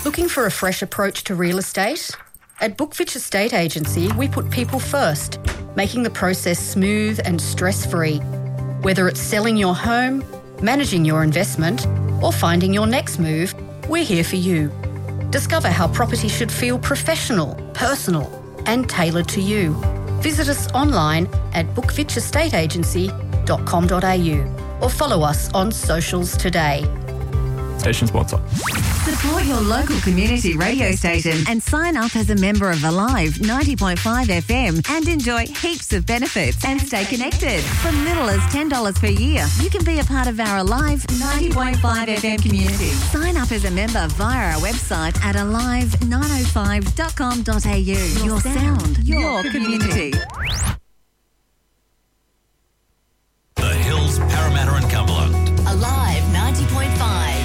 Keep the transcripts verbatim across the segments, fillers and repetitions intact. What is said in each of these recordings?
Looking for a fresh approach to real estate? At Bookfitch Estate Agency, we put people first, making the process smooth and stress-free. Whether it's selling your home, managing your investment, or finding your next move, we're here for you. Discover how property should feel professional, personal, and tailored to you. Visit us online at bookfitch estate agency dot com dot a u or follow us on socials today. Station sponsor. Support your local community radio station and sign up as a member of Alive ninety point five F M and enjoy heaps of benefits and stay connected. From little as ten dollars per year, you can be a part of our Alive ninety point five F M community. Sign up as a member via our website at alive nine oh five dot com dot a u. Your, your sound, your community. The Hills, Parramatta and Cumberland. Alive ninety point five.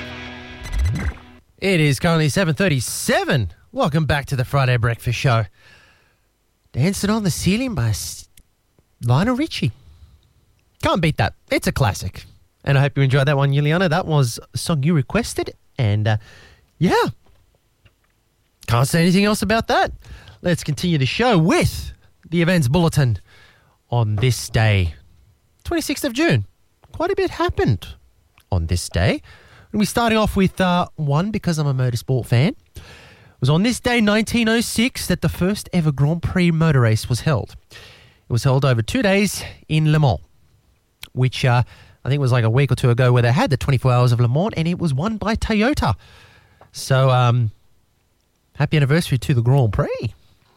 It is currently seven thirty-seven. Welcome back to the Friday Breakfast Show. Dancing on the Ceiling by Lionel Richie. Can't beat that. It's a classic. And I hope you enjoyed that one, Juliana. That was a song you requested. And, uh, yeah. Can't say anything else about that. Let's continue the show with the events bulletin on this day, twenty-sixth of June. Quite a bit happened on this day. We're starting off with uh, one because I'm a motorsport fan. It was on this day, nineteen oh six, that the first ever Grand Prix motor race was held. It was held over two days in Le Mans, which uh, I think was like a week or two ago where they had the twenty-four hours of Le Mans, and it was won by Toyota. So, um, happy anniversary to the Grand Prix.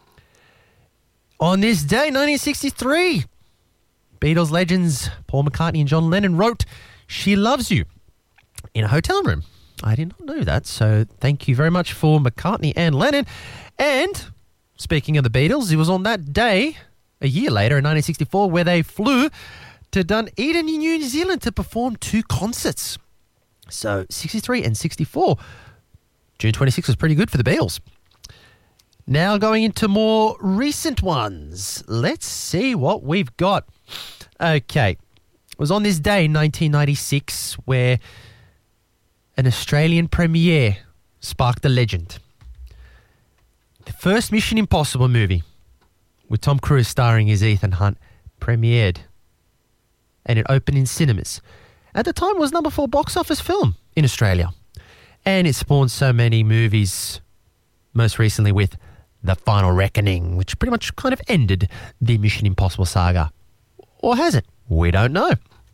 On this day, nineteen sixty-three, Beatles legends Paul McCartney and John Lennon wrote She Loves You in a hotel room. I did not know that, so thank you very much for McCartney and Lennon. And speaking of the Beatles, it was on that day, a year later in nineteen sixty-four, where they flew to Dunedin in New Zealand to perform two concerts. So sixty-three and sixty-four. June twenty-sixth was pretty good for the Beatles. Now going into more recent ones. Let's see what we've got. Okay. It was on this day, nineteen ninety-six, where an Australian premiere sparked a legend. The first Mission Impossible movie, with Tom Cruise starring as Ethan Hunt, premiered, and it opened in cinemas. At the time, it was number four box office film in Australia, and it spawned so many movies, most recently with The Final Reckoning, which pretty much kind of ended the Mission Impossible saga. Or has it? We don't know.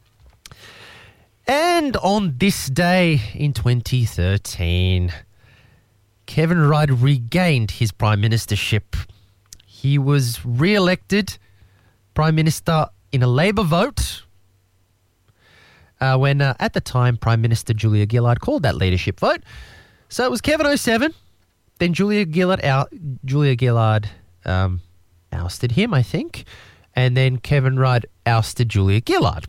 And on this day in twenty thirteen, Kevin Rudd regained his prime ministership. He was re-elected prime minister in a Labor vote uh, when, uh, at the time, Prime Minister Julia Gillard called that leadership vote. So it was Kevin oh seven, then Julia Gillard, out, Julia Gillard um, ousted him, I think, and then Kevin Rudd ousted Julia Gillard.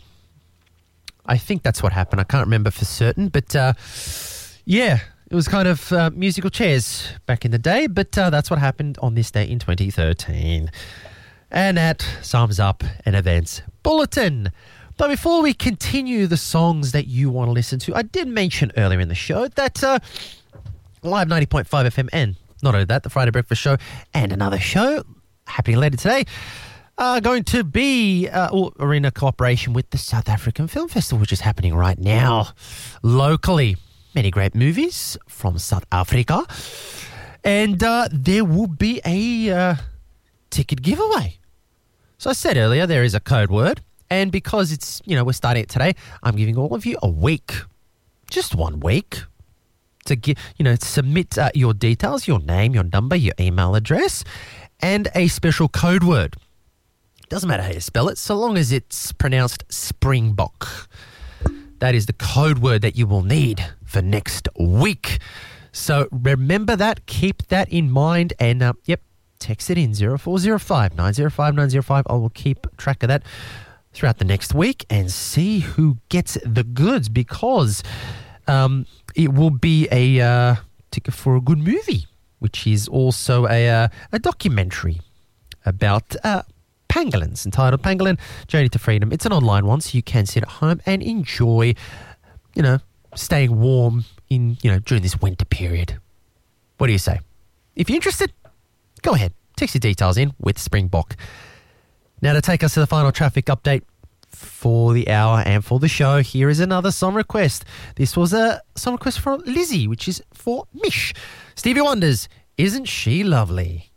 I think that's what happened. I can't remember for certain, but uh, yeah, it was kind of uh, musical chairs back in the day, but uh, that's what happened on this day in twenty thirteen. And that sums up an events bulletin. But before we continue the songs that you want to listen to, I did mention earlier in the show that uh, Live ninety point five F M and not only that, the Friday Breakfast Show and another show happening later today are going to be uh, or in a cooperation with the South African Film Festival, which is happening right now locally. Many great movies from South Africa. And uh, there will be a uh, ticket giveaway. So I said earlier, there is a code word. And because it's, you know, we're starting it today, I'm giving all of you a week, just one week, to get, you know, submit uh, your details, your name, your number, your email address, and a special code word. Doesn't matter how you spell it, so long as it's pronounced Springbok. That is the code word that you will need for next week. So remember that, keep that in mind, and uh, yep, text it in zero four zero five, nine zero five, nine zero five. I will keep track of that throughout the next week and see who gets the goods, because um, it will be a uh, ticket for a good movie, which is also a uh, a documentary about uh, pangolins, entitled Pangolin Journey to Freedom. It's an online one, so you can sit at home and enjoy, you know, staying warm in, you know, during this winter period. What do you say? If you're interested, go ahead. Text your details in with Springbok. Now to take us to the final traffic update for the hour and for the show, here is another song request. This was a song request from Lizzie, which is for Mish. Stevie Wonder's Isn't She Lovely?